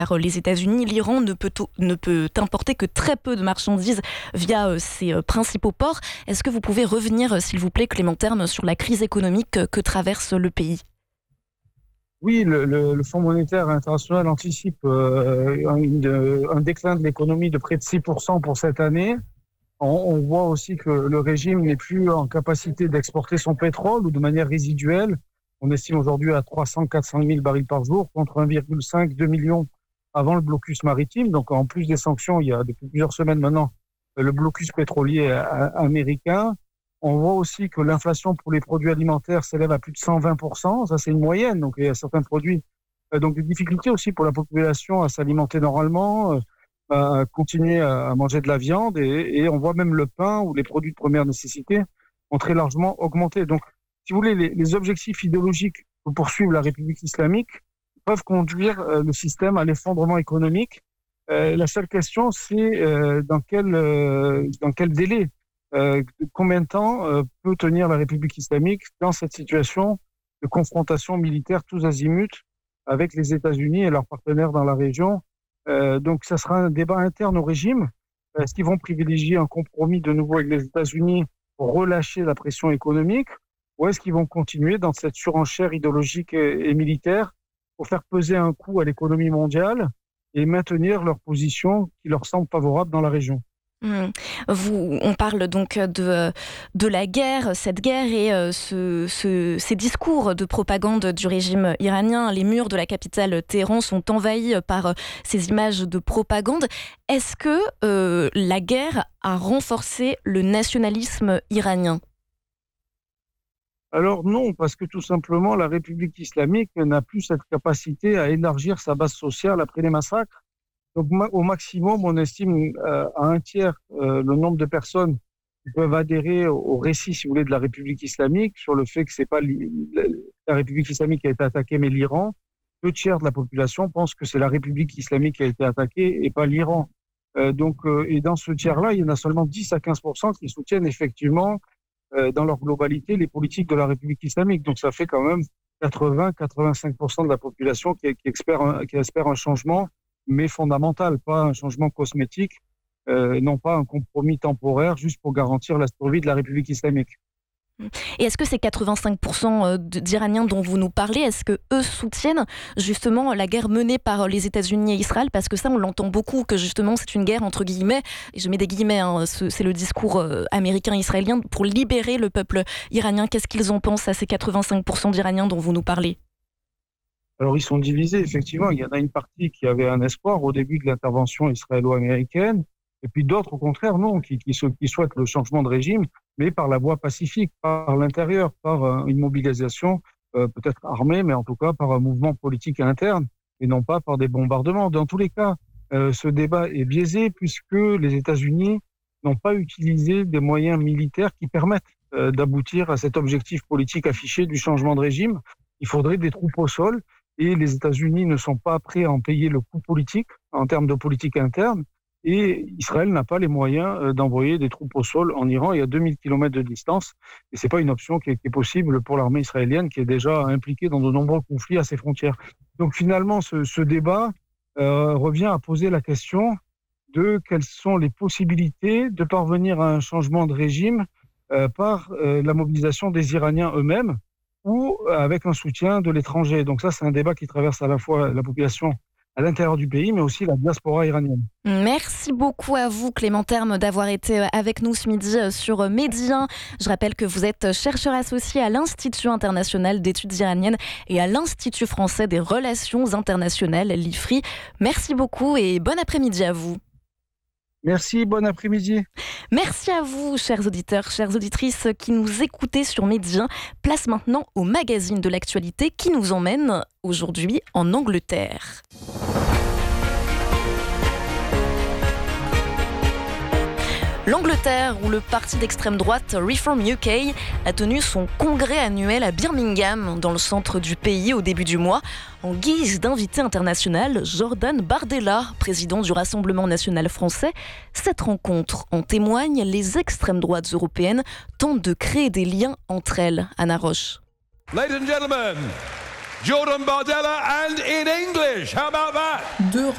les États-Unis, l'Iran ne peut importer que très peu de marchandises via ses principaux ports. Est-ce que vous pouvez revenir, s'il vous plaît, Clément Terme, sur la crise économique que traverse le pays ? Oui, le Fonds monétaire international anticipe un déclin de l'économie de près de 6% pour cette année. On voit aussi que le régime n'est plus en capacité d'exporter son pétrole ou de manière résiduelle. On estime aujourd'hui à 300-400 000 barils par jour contre 1,5-2 millions avant le blocus maritime. Donc en plus des sanctions, il y a depuis plusieurs semaines maintenant le blocus pétrolier américain. On voit aussi que l'inflation pour les produits alimentaires s'élève à plus de 120%. Ça, c'est une moyenne. Donc il y a certains produits. Donc des difficultés aussi pour la population à s'alimenter normalement, à continuer à manger de la viande. Et on voit même le pain ou les produits de première nécessité ont très largement augmenté. Donc, si vous voulez, les objectifs idéologiques que poursuivent la République islamique peuvent conduire le système à l'effondrement économique. La seule question, c'est dans quel délai, combien de temps peut tenir la République islamique dans cette situation de confrontation militaire tous azimuts avec les États-Unis et leurs partenaires dans la région. Donc, ça sera un débat interne au régime. Est-ce qu'ils vont privilégier un compromis de nouveau avec les États-Unis pour relâcher la pression économique, ou est-ce qu'ils vont continuer dans cette surenchère idéologique et militaire pour faire peser un coup à l'économie mondiale et maintenir leur position qui leur semble favorable dans la région? On parle donc de la guerre, cette guerre et ces discours de propagande du régime iranien. Les murs de la capitale Téhéran sont envahis par ces images de propagande. Est-ce que la guerre a renforcé le nationalisme iranien ? Alors non, parce que tout simplement, la République islamique n'a plus cette capacité à élargir sa base sociale après les massacres. Donc au maximum, on estime à un tiers le nombre de personnes qui peuvent adhérer au récit, si vous voulez, de la République islamique, sur le fait que c'est pas la République islamique qui a été attaquée, mais l'Iran. 2 tiers de la population pensent que c'est la République islamique qui a été attaquée et pas l'Iran. Et dans ce tiers-là, il y en a seulement 10 à 15% qui soutiennent effectivement dans leur globalité les politiques de la République islamique. Donc ça fait quand même 80-85% de la population qui espère un changement, mais fondamental, pas un changement cosmétique, non pas un compromis temporaire juste pour garantir la survie de la République islamique. Et est-ce que ces 85% d'Iraniens dont vous nous parlez, est-ce que eux soutiennent justement la guerre menée par les États-Unis et Israël ? Parce que ça, on l'entend beaucoup, que justement c'est une guerre entre guillemets, et je mets des guillemets, c'est le discours américain-israélien, pour libérer le peuple iranien. Qu'est-ce qu'ils en pensent à ces 85% d'Iraniens dont vous nous parlez ? Alors ils sont divisés, effectivement. Il y en a une partie qui avait un espoir au début de l'intervention israélo-américaine, et puis d'autres, au contraire, non, qui souhaitent le changement de régime, mais par la voie pacifique, par l'intérieur, par une mobilisation peut-être armée, mais en tout cas par un mouvement politique interne, et non pas par des bombardements. Dans tous les cas, ce débat est biaisé puisque les États-Unis n'ont pas utilisé des moyens militaires qui permettent d'aboutir à cet objectif politique affiché du changement de régime. Il faudrait des troupes au sol, et les États-Unis ne sont pas prêts à en payer le coût politique en termes de politique interne. Et Israël n'a pas les moyens d'envoyer des troupes au sol en Iran. Il y a 2000 km de distance. Et ce n'est pas une option qui est possible pour l'armée israélienne, qui est déjà impliquée dans de nombreux conflits à ses frontières. Donc finalement, ce débat revient à poser la question de quelles sont les possibilités de parvenir à un changement de régime par la mobilisation des Iraniens eux-mêmes ou avec un soutien de l'étranger. Donc ça, c'est un débat qui traverse à la fois la population à l'intérieur du pays, mais aussi la diaspora iranienne. Merci beaucoup à vous, Clément Terme, d'avoir été avec nous ce midi sur Medi 1. Je rappelle que vous êtes chercheur associé à l'Institut international d'études iraniennes et à l'Institut français des relations internationales, l'IFRI. Merci beaucoup et bon après-midi à vous. Merci, bon après-midi. Merci à vous, chers auditeurs, chères auditrices qui nous écoutez sur Medi 1. Place maintenant au magazine de l'actualité qui nous emmène aujourd'hui en Angleterre. L'Angleterre, où le parti d'extrême droite Reform UK a tenu son congrès annuel à Birmingham, dans le centre du pays, au début du mois. En guise d'invité international, Jordan Bardella, président du Rassemblement national français. Cette rencontre en témoigne, les extrêmes droites européennes tentent de créer des liens entre elles. Anna Roche. Ladies and gentlemen, Jordan Bardella and in English, how about that?